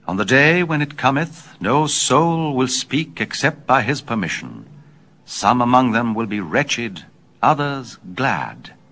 On the day when it cometh, no soul will speak except by his permission. Some among them will be wretched, others glad.